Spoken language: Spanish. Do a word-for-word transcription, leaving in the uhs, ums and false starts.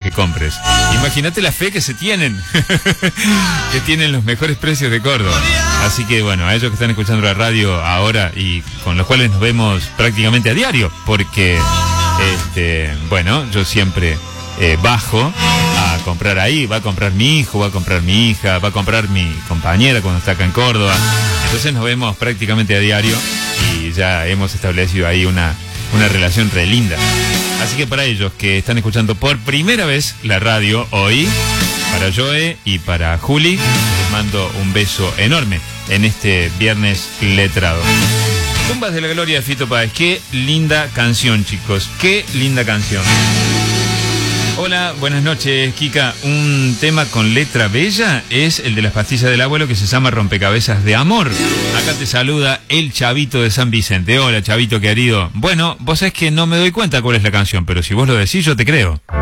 que compres. Imagínate la fe que se tienen, que tienen los mejores precios de Córdoba. Así que bueno, a ellos que están escuchando la radio ahora y con los cuales nos vemos prácticamente a diario, porque, este, bueno, yo siempre eh, bajo a comprar ahí, va a comprar mi hijo, va a comprar mi hija, va a comprar mi compañera cuando está acá en Córdoba. Entonces nos vemos prácticamente a diario y ya hemos establecido ahí una, una relación re linda. Así que para ellos que están escuchando por primera vez la radio hoy, para Joe y para Juli, les mando un beso enorme en este viernes letrado. Tumbas de la Gloria de Fito Páez. Qué linda canción, chicos. Qué linda canción. Hola, buenas noches, Kika. Un tema con letra bella es el de las pastillas del abuelo, que se llama Rompecabezas de Amor. Acá te saluda el Chavito de San Vicente. Hola, Chavito querido. Bueno, vos sabés que no me doy cuenta cuál es la canción, pero si vos lo decís, yo te creo.